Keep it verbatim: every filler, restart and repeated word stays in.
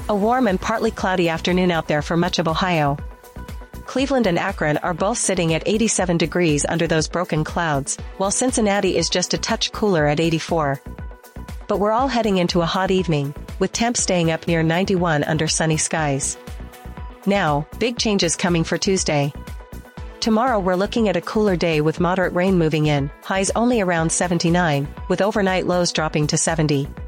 A warm and partly cloudy afternoon out there for much of Ohio. Cleveland and Akron are both sitting at eighty-seven degrees under those broken clouds, while Cincinnati is just a touch cooler at eighty-four. But we're all heading into a hot evening, with temps staying up near ninety-one under sunny skies. Now, big changes coming for Tuesday. Tomorrow we're looking at a cooler day with moderate rain moving in, highs only around seventy-nine, with overnight lows dropping to seventy.